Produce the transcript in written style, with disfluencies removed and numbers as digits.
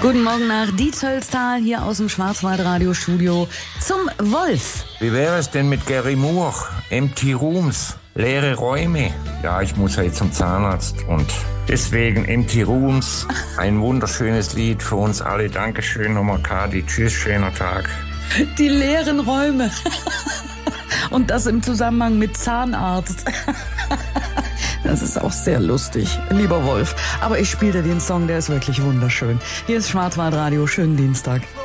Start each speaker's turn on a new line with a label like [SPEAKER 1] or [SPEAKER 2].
[SPEAKER 1] Guten Morgen nach Dietzölstal, hier aus dem Schwarzwald-Radio-Studio zum Wolf.
[SPEAKER 2] Wie wäre es denn mit Gary Moore? Empty Rooms, leere Räume. Ja, ich muss halt zum Zahnarzt und deswegen Empty Rooms. Ein wunderschönes Lied für uns alle. Dankeschön nochmal, Kadi. Tschüss, schöner Tag.
[SPEAKER 1] Die leeren Räume. Und das im Zusammenhang mit Zahnarzt. Das ist auch sehr lustig, lieber Wolf. Aber ich spiele dir den Song, der ist wirklich wunderschön. Hier ist Schwarzwaldradio, schönen Dienstag.